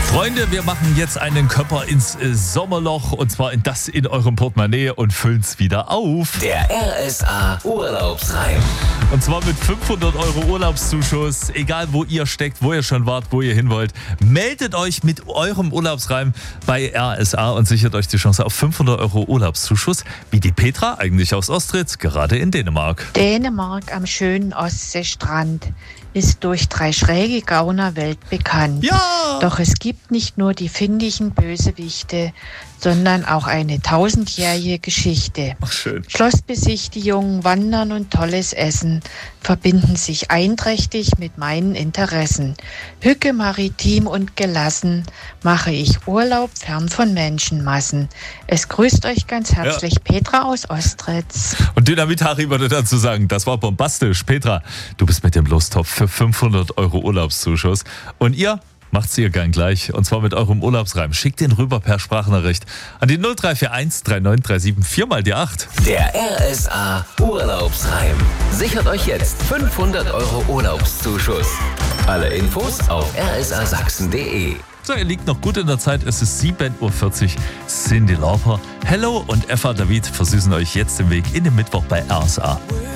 Freunde, wir machen jetzt einen Körper ins Sommerloch und zwar in eurem Portemonnaie und füllen es wieder auf. Der RSA Urlaubsreim. Und zwar mit 500 € Urlaubszuschuss. Egal wo ihr steckt, wo ihr schon wart, wo ihr hin wollt. Meldet euch mit eurem Urlaubsreim bei RSA und sichert euch die Chance auf 500 € Urlaubszuschuss. Wie die Petra, eigentlich aus Ostritz, gerade in Dänemark. Dänemark am schönen Ostseestrand ist durch 3 schräge Gauner weltbekannt. Ja! Doch es gibt nicht nur die findigen Bösewichte, sondern auch eine 1000-jährige Geschichte. Ach, schön. Schlossbesichtigungen, Wandern und tolles Essen verbinden sich einträchtig mit meinen Interessen. Hücke, maritim und gelassen mache ich Urlaub fern von Menschenmassen. Es grüßt euch ganz herzlich Petra aus Ostritz. Und Dynamit Harry würde dazu sagen, das war bombastisch. Petra, du bist mit dem Lostopf für 500 € Urlaubszuschuss. Und ihr macht's ihr gern gleich. Und zwar mit eurem Urlaubsreim. Schickt den rüber per Sprachnachricht an die 0341 3937 4 mal die 8. Der RSA Urlaubsreim. Sichert euch jetzt 500 € Urlaubszuschuss. Alle Infos auf rsasachsen.de. So, ihr liegt noch gut in der Zeit. Es ist 7:40 Uhr. Cyndi Lauper, Hello und Eva David versüßen euch jetzt den Weg in den Mittwoch bei RSA.